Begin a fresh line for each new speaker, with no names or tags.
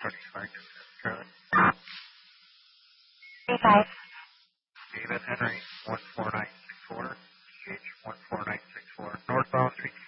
Charlie.
35.
David Henry, 14964. GH 14964. Northbound 3